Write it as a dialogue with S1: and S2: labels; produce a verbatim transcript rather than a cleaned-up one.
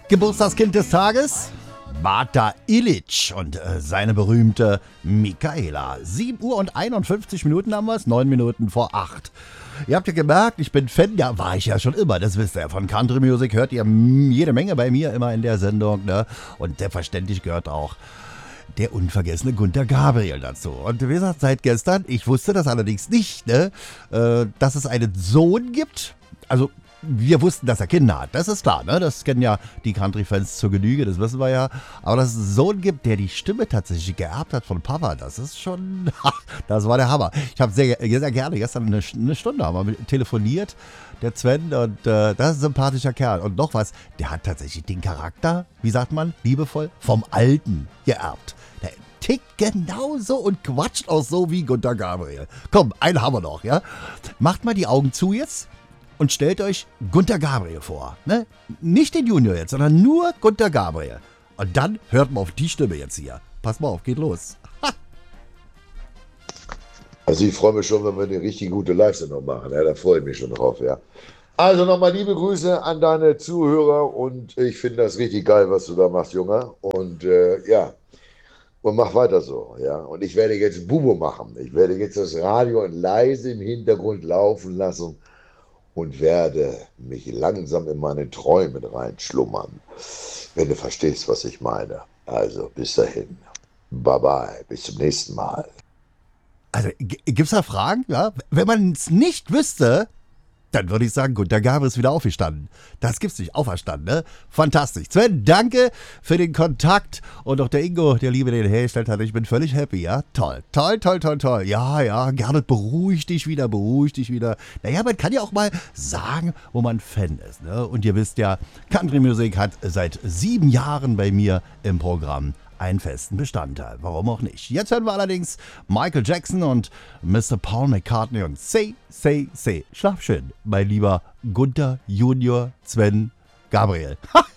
S1: Geburtstagskind des Tages? Bata Ilic und äh, seine berühmte Michaela. sieben Uhr und einundfünfzig Minuten haben wir es, neun Minuten vor acht. Ihr habt ja gemerkt, ich bin Fan, ja, war ich ja schon immer, das wisst ihr ja. Von Country Music hört ihr jede Menge bei mir immer in der Sendung, ne? Und selbstverständlich gehört auch der unvergessene Gunther Gabriel dazu. Und wie gesagt, seit gestern, ich wusste das allerdings nicht, ne? Äh, dass es einen Sohn gibt. Also, wir wussten, dass er Kinder hat, das ist klar, ne? Das kennen ja die Country-Fans zur Genüge, das wissen wir ja. Aber dass es einen Sohn gibt, der die Stimme tatsächlich geerbt hat von Papa, das ist schon, das war der Hammer. Ich habe sehr, sehr gerne gestern eine, eine Stunde haben wir telefoniert, der Sven, und äh, das ist ein sympathischer Kerl. Und noch was, der hat tatsächlich den Charakter, wie sagt man, liebevoll, vom Alten geerbt. Der tickt genauso und quatscht auch so wie Gunther Gabriel. Komm, einen haben wir noch, ja? Macht mal die Augen zu jetzt. Und stellt euch Gunther Gabriel vor. Ne? Nicht den Junior jetzt, sondern nur Gunther Gabriel. Und dann hört mal auf die Stimme jetzt hier. Pass mal auf, geht los. Ha!
S2: Also ich freue mich schon, wenn wir eine richtig gute Live-Sendung machen. Ja, da freue ich mich schon drauf, ja. Also nochmal liebe Grüße an deine Zuhörer und ich finde das richtig geil, was du da machst, Junge. Und äh, ja, und mach weiter so, ja. Und ich werde jetzt Bubo machen. Ich werde jetzt das Radio leise im Hintergrund laufen lassen und werde mich langsam in meine Träume reinschlummern, wenn du verstehst, was ich meine. Also, bis dahin. Bye-bye. Bis zum nächsten Mal.
S1: Also, g- gibt's da Fragen? Ja? Wenn man es nicht wüsste, dann würde ich sagen, Gunther Gabriel ist wieder aufgestanden. Das gibt's nicht, auferstanden, ne? Fantastisch. Sven, danke für den Kontakt. Und auch der Ingo, der Liebe, den hergestellt hat. Ich bin völlig happy, ja? Toll, toll, toll, toll, toll. Ja, ja, Gernot, beruhig dich wieder, beruhig dich wieder. Naja, man kann ja auch mal sagen, wo man Fan ist, ne? Und ihr wisst ja, Country Music hat seit sieben Jahren bei mir im Programm einen festen Bestandteil. Warum auch nicht? Jetzt hören wir allerdings Michael Jackson und Mister Paul McCartney und Say, Say, Say. Schlaf schön, mein lieber Gunther Junior Sven Gabriel.